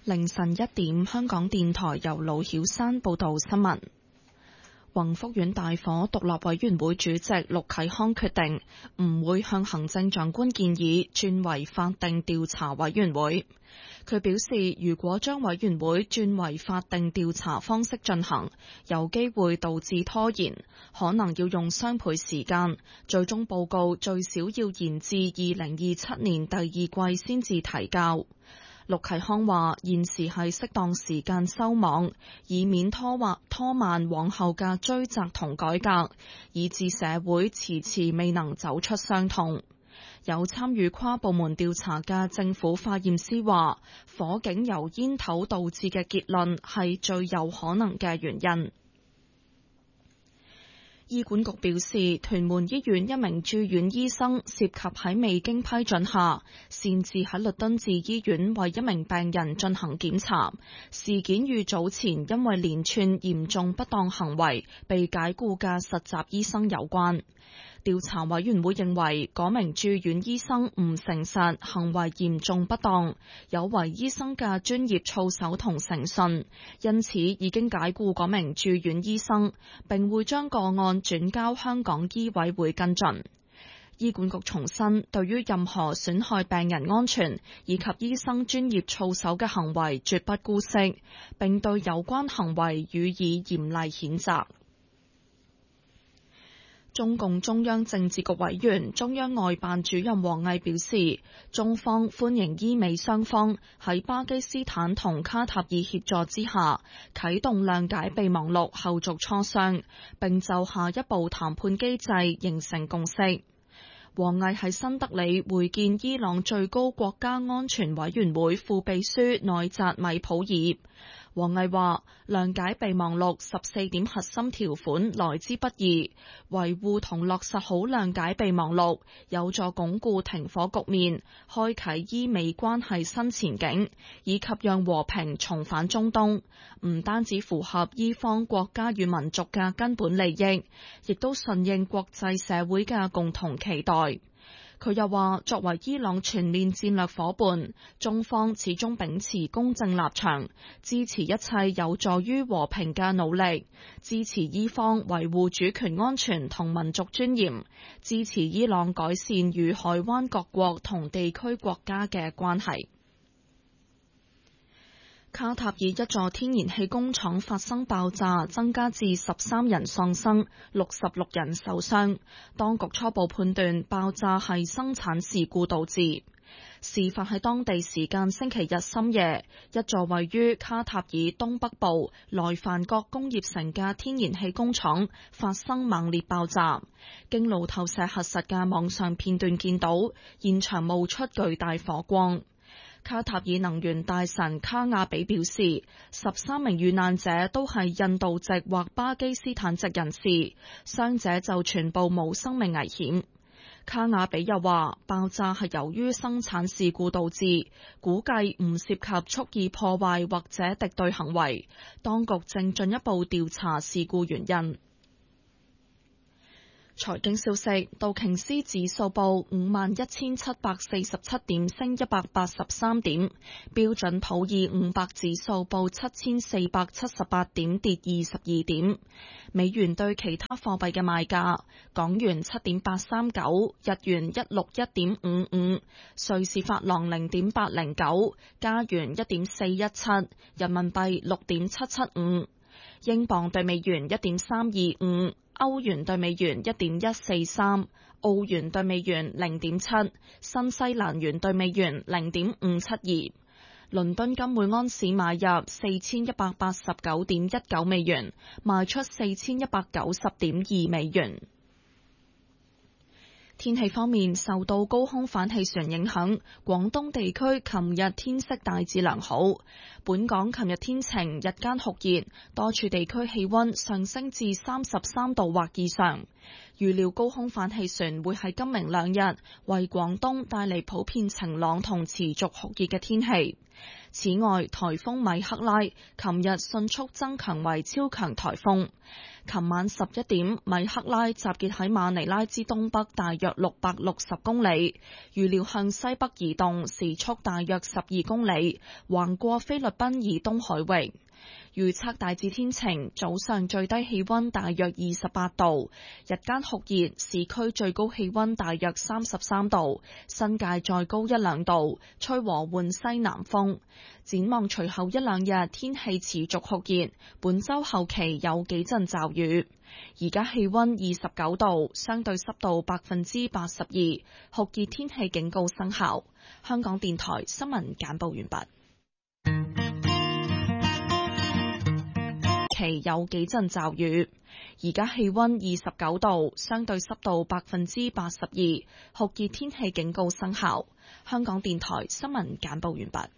凌晨1點，香港電台由盧曉山報道新聞。宏福苑大火獨立委員會主席陸啟康決定唔會向行政長官建議轉為法定調查委員會。佢表示，如果將委員會轉為法定調查方式進行，有機會導致拖延，可能要用雙倍時間，最終報告最少要延至2027年第二季先至提交。陸啟康話：現時係適當時間收網，以免拖慢往後嘅追責同改革，以致社會遲遲未能走出傷痛。有參與跨部門調查嘅政府化驗師話，火警由煙頭導致嘅結論係最有可能嘅原因。醫管局表示，屯門醫院一名住院醫生涉及喺未經批准下，擅自喺律敦治醫院為一名病人進行檢查。事件與早前因為連串嚴重不當行為被解僱嘅實習醫生有關。調查委員會認為，嗰名住院醫生唔誠實，行為嚴重不當，有違醫生嘅專業操守同誠信，因此已經解僱嗰名住院醫生，並會將個案轉交香港醫委會跟進。醫管局重申，對於任何損害病人安全以及醫生專業操守嘅行為，絕不姑息，並對有關行為予以嚴厲譴責。中共中央政治局委員、中央外辦主任王毅表示，中方歡迎伊美雙方喺巴基斯坦同卡塔爾協助之下，啟動諒解備忘錄後續磋商，並就下一步談判機制形成共識。王毅喺新德里會見伊朗最高國家安全委員會副秘書內扎米普爾。王毅話：諒解備忘錄14點核心條款來之不易，維護同落實好諒解備忘錄，有助鞏固停火局面，開啟伊美關係新前景，以及讓和平重返中東。唔單止符合伊方國家與民族嘅根本利益，亦都順應國際社會嘅共同期待。佢又話，作為伊朗全面戰略夥伴，中方始終秉持公正立場，支持一切有助於和平嘅努力，支持伊方維護主權安全同民族尊嚴，支持伊朗改善與海灣各國同地區國家嘅關係。卡塔爾一座天然氣工廠發生爆炸，增加至13人喪生，66人受傷。當局初步判斷爆炸係生產事故導致。事發喺當地時間星期日深夜，一座位於卡塔爾東北部萊凡國工業城嘅天然氣工廠發生猛烈爆炸。經路透社核實嘅網上片段見到，現場冒出巨大火光。卡塔爾能源大臣卡亞比表示，13名遇難者都係印度籍或巴基斯坦籍人士，傷者就全部冇生命危險。卡亞比又話，爆炸係由於生產事故導致，估計唔涉及蓄意破壞或者敵對行為，當局正進一步調查事故原因。財經消息，道瓊斯指數報51,747點，升183點；標準普爾500指數報7,478點，跌22點。美元對其他貨幣嘅賣價：港元7.839，日元161.55，瑞士法郎0.809，加元1.417，人民幣6.775，英鎊對美元1.325。歐元對美元1.143，澳元對美元0.7，新西蘭元對美元0.572。倫敦金每安士買入4189.19美元，賣出4190.2美元。天氣方面，受到高空反氣旋影響，廣東地區琴日天色大致良好。本港琴日天晴，日間酷熱，多處地區氣溫上升至33度或以上。 預料高空反氣旋會喺今明兩日為廣東帶嚟普遍晴朗同持續酷熱嘅天氣。此外，颱風米克拉琴日迅速增強為超強颱風。琴晚11點，米克拉集結喺馬尼拉之東北大約660公里，預料向西北移動，時速大約12公里，橫過菲律賓以東海域。預測大致天晴，早上最低氣溫大約28度，日間酷熱，市區最高氣溫大約33度，新界再高1-2度，吹和緩西南風。展望隨後一兩日天氣持續酷熱，本週後期有幾陣驟雨。而家氣溫29度，相對濕度82%，酷熱天氣警告生效。香港電台新聞簡報完畢。期有幾陣驟雨，而家氣溫29度，相對濕度82%，酷熱天氣警告生效。香港電台新聞簡報完畢。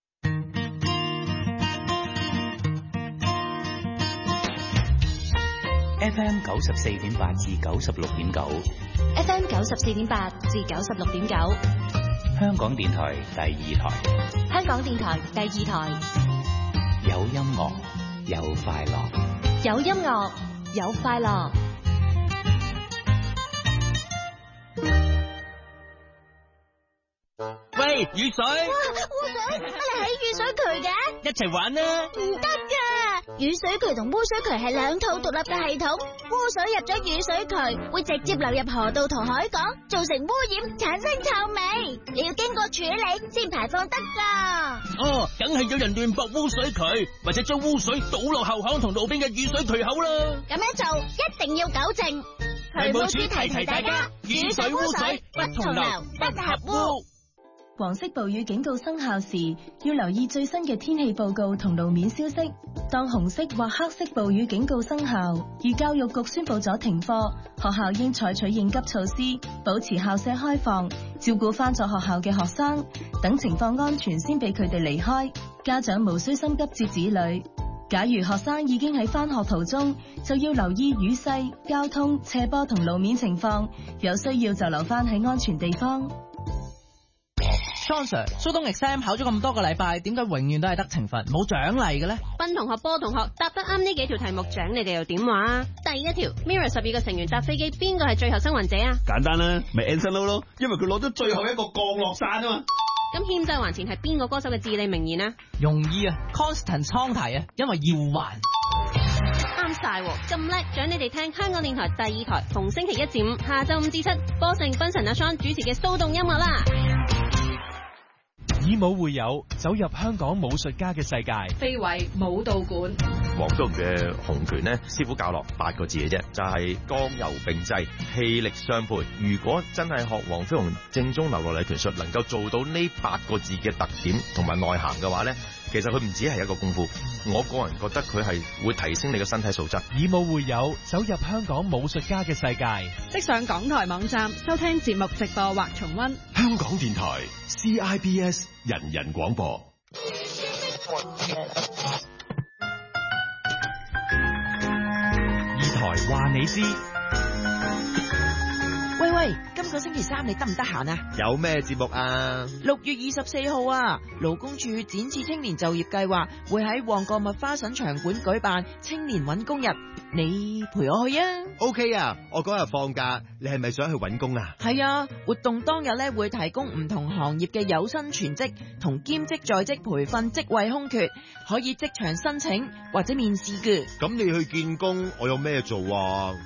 FM 94.8至96.9 ，FM 94.8至96.9， 香港電台第二台， 香港電台第二台， 有音樂，有快樂， 有音樂，有快樂。 喂，雨水！ 哇，污水！乜你喺雨水渠嘅？ 一齊玩啦！ 唔得噶，雨水渠同污水渠係兩套獨立嘅系統。污水入咗雨水渠，會直接流入河道同海港，造成污染，產生臭味。你要經過處理先排放得噶。 哦，梗係有人亂駁污水渠，或者將污水倒落後巷同路邊嘅雨水渠口啦。 咁樣做一定要糾正。渠務署提提大家，雨水污水不同流，不合污。 黃色暴雨警告生效時，要留意最新嘅天氣報告同路面消息。當紅色或黑色暴雨警告生效，而教育局宣布咗停課，學校應採取應急措施，保持校舍開放，照顧返咗學校嘅學生，等情況安全先俾佢哋離開。家長無需心急接子女。假如學生已經喺返學途中，就要留意雨勢、交通、斜坡同路面情況，有需要就留返喺安全地方。 John Sir， 蘇東 exam 考咗咁多個禮拜，點解永遠都係得懲罰冇獎勵嘅咧？ 斌同學、波同學答得啱呢幾條題目，獎你哋又點話？第一條 Mirror 12個成員搭飛機，邊個係最後生還者啊？ 簡單啦，咪 Anson Lo 咯，因為佢攞咗最後一個降落傘啊嘛。 咁欠債還錢係邊個歌手嘅至理名言啊？ 容易啊 ，Constant 倉提啊，因為要還。 啱晒，咁叻，獎你哋聽香港電台第二台，逢星期1至5下晝5至7，波盛斌神阿 Sean 主持嘅騷動音樂啦。 以武會友，走入香港武術家嘅世界。 非遺武道館， 黃宗龍嘅洪拳呢，師傅教落8個字嘅啫，就係剛柔並濟，氣力相配。如果真係學黃飛鴻正宗流落嚟拳術，能夠做到呢8個字嘅特點同埋內涵嘅話呢，其實佢唔止係一個功夫。我個人覺得佢係會提升你嘅身體素質。 以武會友，走入香港武術家嘅世界。 即上港台網站收聽節目直播或重溫。 香港電台 CIBS 人人廣播。 二台話你知。 喂，今個星期3你得唔得閒啊？ 有咩節目啊 ？6月24號啊，勞工處展翅青年就業計劃會喺旺角麥花臣場館舉辦青年搵工日，你陪我去啊 ？OK 啊，我嗰日放假，你係咪想去搵工啊？ 係啊，活動當日咧會提供唔同行業嘅有薪全職同兼職在職培訓職位空缺，可以即場申請或者面試嘅。 咁你去見工，我有咩做啊？